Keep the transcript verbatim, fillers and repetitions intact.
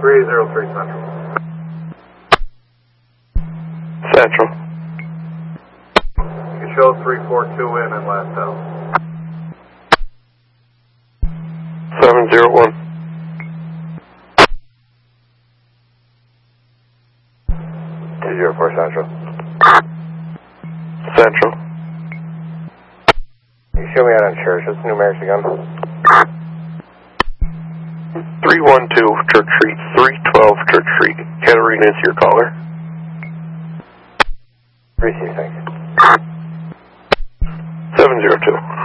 three zero three Central. Central. You show three four two in and last out. seven zero one. two zero four Central. Central. You show me out on Church. What's the numerics again? three one two Church Street, three twelve Church Street. Katarina is your caller. Receive, thanks. seven zero two.